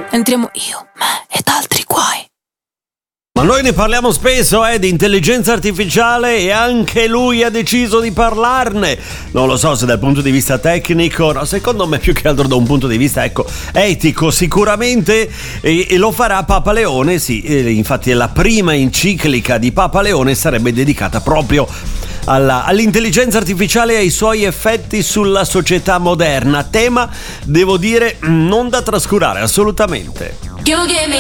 entriamo io, me ed altri guai. Ma noi ne parliamo spesso di intelligenza artificiale e anche lui ha deciso di parlarne. Non lo so se dal punto di vista tecnico, no, secondo me più che altro da un punto di vista etico sicuramente, e lo farà Papa Leone, sì, infatti la prima enciclica di Papa Leone sarebbe dedicata proprio all'intelligenza artificiale e ai suoi effetti sulla società moderna. Tema, devo dire, non da trascurare assolutamente.